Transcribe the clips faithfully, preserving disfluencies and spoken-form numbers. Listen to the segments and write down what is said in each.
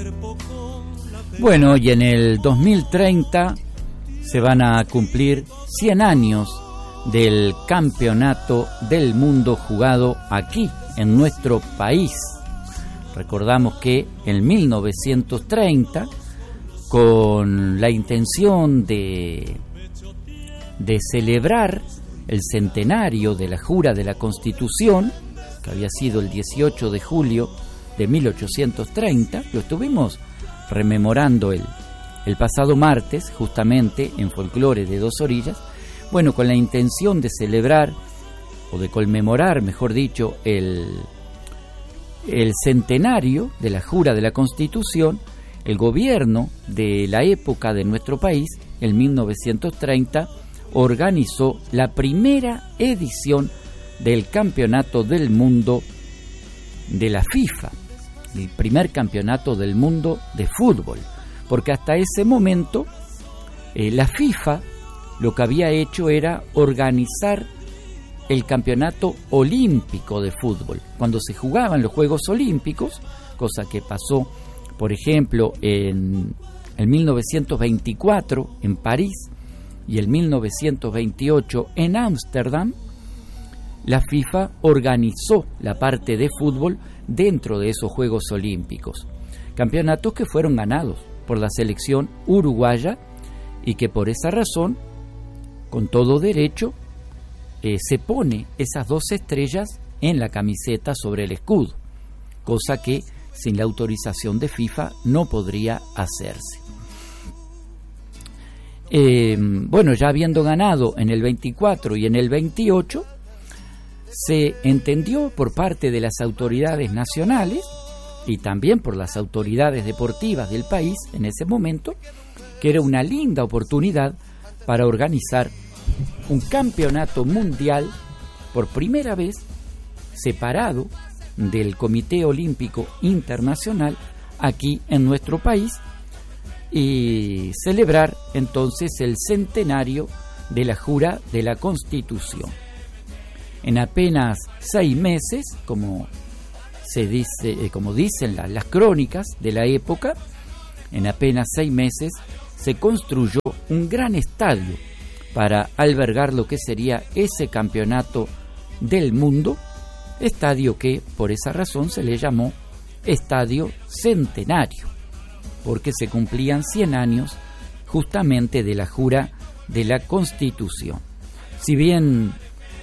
Bueno, y en el dos mil treinta se van a cumplir cien años del campeonato del mundo jugado aquí en nuestro país. Recordamos que en mil novecientos treinta, con la intención de, de celebrar el centenario de la Jura de la Constitución, que había sido el dieciocho de julio de mil ochocientos treinta, lo estuvimos rememorando el, el pasado martes, justamente en Folclore de Dos Orillas. Bueno, con la intención de celebrar, o de conmemorar, mejor dicho, el, el centenario de la Jura de la Constitución, el gobierno de la época de nuestro país, en mil novecientos treinta, organizó la primera edición del Campeonato del Mundo de la FIFA, el primer campeonato del mundo de fútbol, porque hasta ese momento eh, la FIFA lo que había hecho era organizar el campeonato olímpico de fútbol. Cuando se jugaban los Juegos Olímpicos, cosa que pasó, por ejemplo, en, en mil novecientos veinticuatro en París y en mil novecientos veintiocho en Ámsterdam, la FIFA organizó la parte de fútbol dentro de esos Juegos Olímpicos. Campeonatos que fueron ganados por la selección uruguaya y que por esa razón, con todo derecho, eh, se pone esas dos estrellas en la camiseta sobre el escudo, cosa que sin la autorización de FIFA no podría hacerse. Eh, bueno, ya habiendo ganado en el veinticuatro y en el veintiocho, se entendió por parte de las autoridades nacionales y también por las autoridades deportivas del país en ese momento que era una linda oportunidad para organizar un campeonato mundial por primera vez separado del Comité Olímpico Internacional aquí en nuestro país y celebrar entonces el centenario de la Jura de la Constitución. En apenas seis meses, como se dice, como dicen las, las crónicas de la época, en apenas seis meses se construyó un gran estadio para albergar lo que sería ese campeonato del mundo, estadio que por esa razón se le llamó Estadio Centenario, porque se cumplían cien años justamente de la Jura de la Constitución. Si bien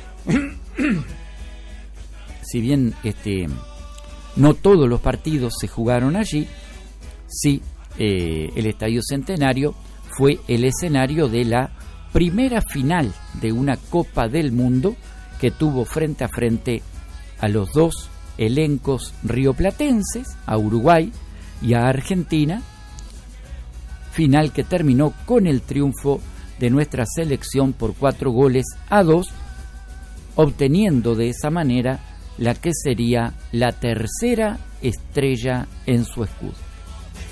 si bien este no todos los partidos se jugaron allí, sí eh, el Estadio Centenario fue el escenario de la primera final de una Copa del Mundo que tuvo frente a frente a los dos elencos rioplatenses, a Uruguay y a Argentina, final que terminó con el triunfo de nuestra selección por cuatro goles a dos, obteniendo de esa manera la que sería la tercera estrella en su escudo.